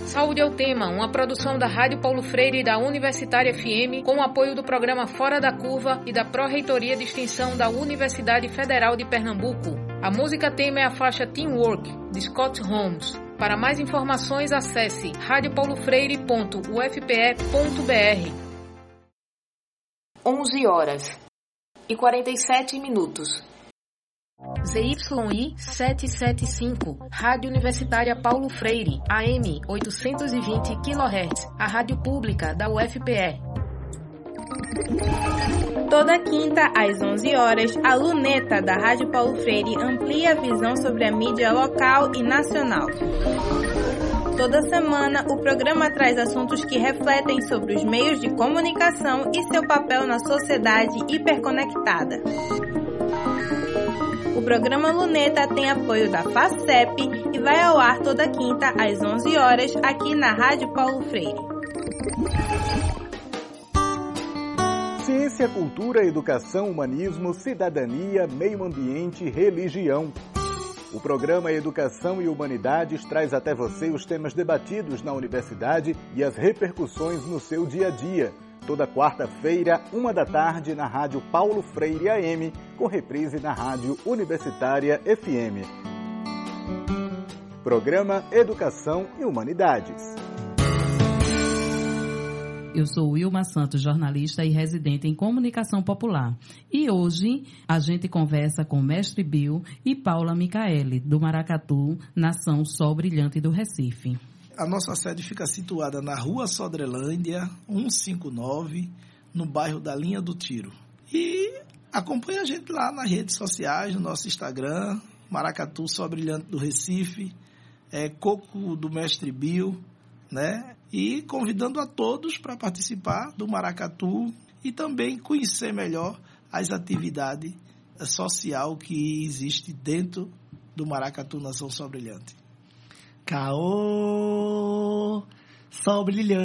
Saúde é o Tema, uma produção da Rádio Paulo Freire e da Universitária FM, com o apoio do programa Fora da Curva e da Pró-Reitoria de Extensão da Universidade Federal de Pernambuco. A música tema é a faixa Teamwork, de Scott Holmes. Para mais informações, acesse radiopaulofreire.ufpe.br. 11h47. ZYI 775, Rádio Universitária Paulo Freire, AM 820 kHz, a rádio pública da UFPE. Toda quinta, às 11 horas, a Luneta da Rádio Paulo Freire amplia a visão sobre a mídia local e nacional. Toda semana, o programa traz assuntos que refletem sobre os meios de comunicação e seu papel na sociedade hiperconectada. O programa Luneta tem apoio da FACEP e vai ao ar toda quinta, às 11 horas, aqui na Rádio Paulo Freire. Ciência, cultura, educação, humanismo, cidadania, meio ambiente, religião. O programa Educação e Humanidades traz até você os temas debatidos na universidade e as repercussões no seu dia a dia. Toda quarta-feira, 13h, na Rádio Paulo Freire AM, com reprise na Rádio Universitária FM. Programa Educação e Humanidades. Eu sou Wilma Santos, jornalista e residente em Comunicação Popular. E hoje a gente conversa com o Mestre Bill e Paula Micaeli, do Maracatu, nação Sol Brilhante do Recife. A nossa sede fica situada na Rua Sodrelândia, 159, no bairro da Linha do Tiro. E acompanhe a gente lá nas redes sociais, no nosso Instagram, Maracatu Sol Brilhante do Recife, Coco do Mestre Bill, né? E convidando a todos para participar do Maracatu e também conhecer melhor as atividades sociais que existem dentro do Maracatu Nação Sol Brilhante. Caô, Sol Brilhante.